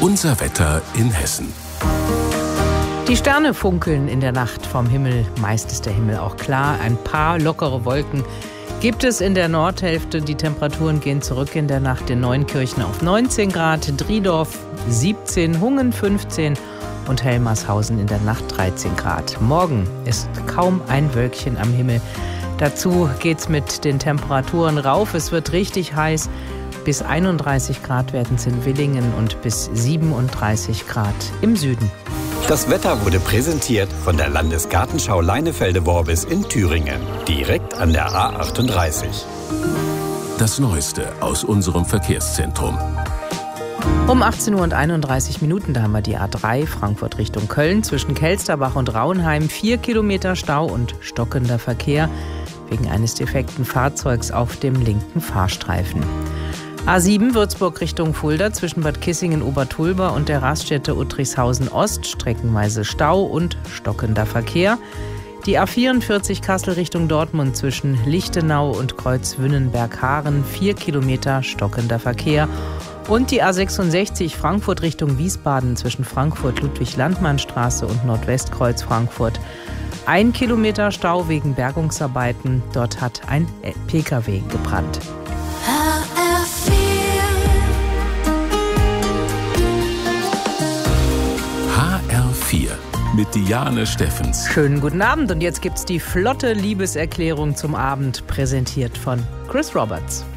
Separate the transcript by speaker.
Speaker 1: Unser Wetter in Hessen.
Speaker 2: Die Sterne funkeln in der Nacht vom Himmel. Meist ist der Himmel auch klar. Ein paar lockere Wolken gibt es in der Nordhälfte. Die Temperaturen gehen zurück in der Nacht in Neunkirchen auf 19 Grad, Driedorf 17, Hungen 15 und Helmarshausen in der Nacht 13 Grad. Morgen ist kaum ein Wölkchen am Himmel. Dazu geht's mit den Temperaturen rauf. Es wird richtig heiß. Bis 31 Grad werden es in Willingen und bis 37 Grad im Süden.
Speaker 3: Das Wetter wurde präsentiert von der Landesgartenschau Leinefelde-Worbis in Thüringen, direkt an der A38.
Speaker 1: Das Neueste aus unserem Verkehrszentrum.
Speaker 2: Um 18:31 Uhr, da haben wir die A3 Frankfurt Richtung Köln zwischen Kelsterbach und Rauenheim. 4 Kilometer Stau und stockender Verkehr wegen eines defekten Fahrzeugs auf dem linken Fahrstreifen. A7 Würzburg Richtung Fulda zwischen Bad Kissingen-Obertulba und der Raststätte Uttrichshausen Ost, streckenweise Stau und stockender Verkehr. Die A44 Kassel Richtung Dortmund zwischen Lichtenau und Kreuzwünnenberg-Haaren, 4 Kilometer stockender Verkehr. Und die A66 Frankfurt Richtung Wiesbaden zwischen Frankfurt-Ludwig-Landmann-Straße und Nordwestkreuz Frankfurt. 1 Kilometer Stau wegen Bergungsarbeiten. Dort hat ein Pkw gebrannt.
Speaker 1: HR4 mit Diane Steffens.
Speaker 2: Schönen guten Abend und jetzt gibt's die flotte Liebeserklärung zum Abend, präsentiert von Chris Roberts.